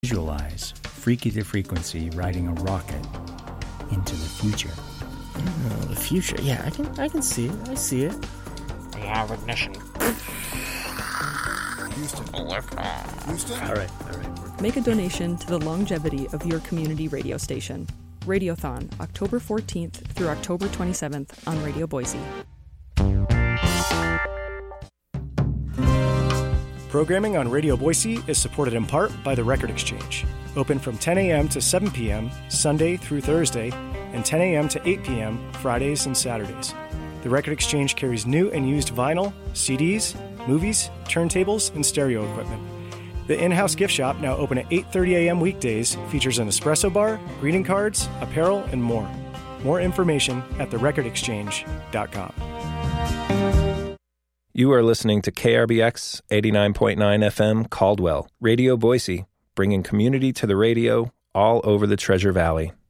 Visualize Freaky the Frequency riding a rocket into the future. Oh, the future. Yeah, I can see it. I see it. We have ignition. Houston. Houston? All right. Make a donation to the longevity of your community radio station. Radiothon, October 14th through October 27th on Radio Boise. Programming on Radio Boise is supported in part by the Record Exchange. Open from 10 a.m. to 7 p.m. Sunday through Thursday, and 10 a.m. to 8 p.m. Fridays and Saturdays. The Record Exchange carries new and used vinyl, CDs, movies, turntables, and stereo equipment. The in-house gift shop, now open at 8:30 a.m. weekdays, features an espresso bar, greeting cards, apparel, and more. More information at therecordexchange.com. You are listening to KRBX 89.9 FM Caldwell, Radio Boise, bringing community to the radio all over the Treasure Valley.